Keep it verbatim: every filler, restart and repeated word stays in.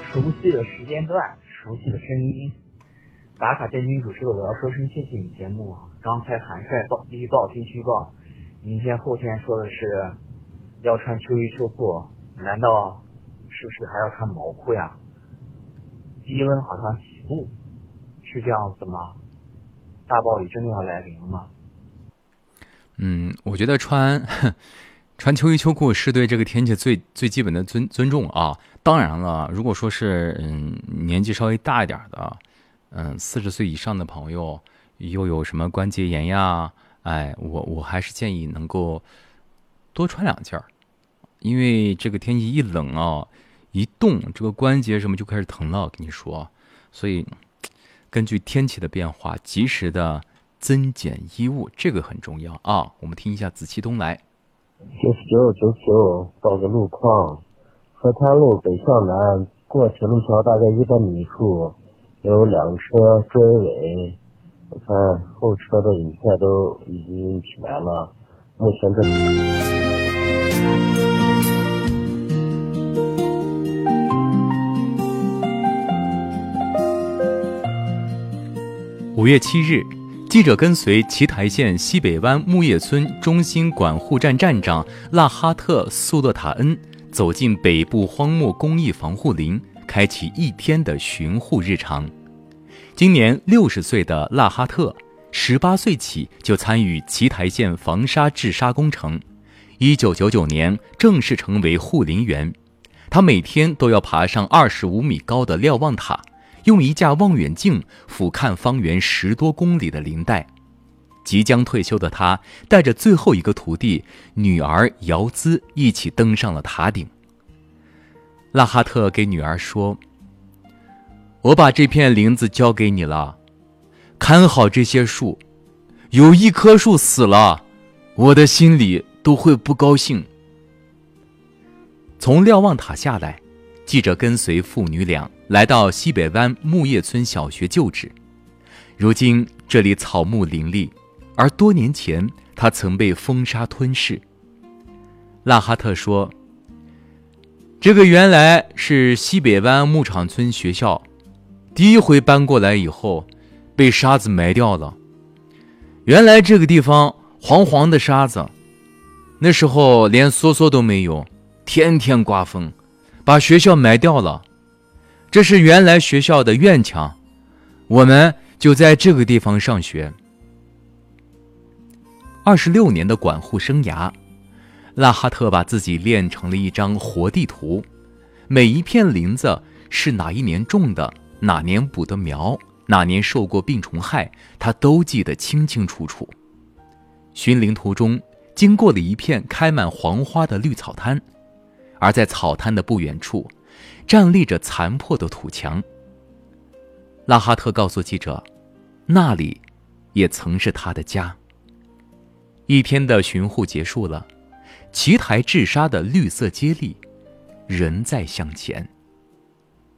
熟悉的时间段，熟悉的声音。打卡建军主持的我要说声谢谢你节目，刚才韩帅报预报天气预报，明天后天说的是要穿秋衣秋裤，难道是不是还要穿毛裤呀？低温好像起雾，是这样子吗？大暴雨真的要来临了吗？ 嗯，我觉得穿穿秋衣秋裤是对这个天气最最基本的尊尊重啊。当然了，如果说是嗯年纪稍微大一点的，嗯四十岁以上的朋友，又有什么关节炎呀，哎，我我还是建议能够多穿两件儿，因为这个天气一冷啊，一冻，这个关节什么就开始疼了，我跟你说。所以根据天气的变化，及时的增减衣物，这个很重要啊。我们听一下紫气东来。 九十九九九报个路况，河滩路北向南过铁路桥大概一百米处有两车追尾，我看后车的影片都已经起来了，目前这五月七日，记者跟随奇台县西北湾木叶村中心管护站站长拉哈特·苏勒塔恩走进北部荒漠公益防护林，开启一天的巡护日常。今年六十岁的拉哈特，十八岁起就参与奇台县防沙治沙工程，一九九九年正式成为护林员。他每天都要爬上二十五米高的瞭望塔，用一架望远镜俯瞰方圆十多公里的林带。即将退休的他带着最后一个徒弟女儿姚兹一起登上了塔顶。拉哈特给女儿说：“我把这片林子交给你了，看好这些树，有一棵树死了，我的心里都会不高兴。”从瞭望塔下来，记者跟随父女俩来到西北湾木叶村小学就职。如今这里草木林立，而多年前它曾被风沙吞噬。拉哈特说：“这个原来是西北湾牧场村学校，第一回搬过来以后被沙子埋掉了。原来这个地方黄黄的沙子，那时候连梭梭都没有，天天刮风，把学校埋掉了。这是原来学校的院墙，我们就在这个地方上学。”二十六年的管护生涯，拉哈特把自己练成了一张活地图，每一片林子是哪一年种的，哪年补的苗，哪年受过病虫害，他都记得清清楚楚。巡林途中，经过了一片开满黄花的绿草滩，而在草滩的不远处，站立着残破的土墙。拉哈特告诉记者，那里也曾是他的家。一天的巡护结束了，奇台治沙的绿色接力仍在向前。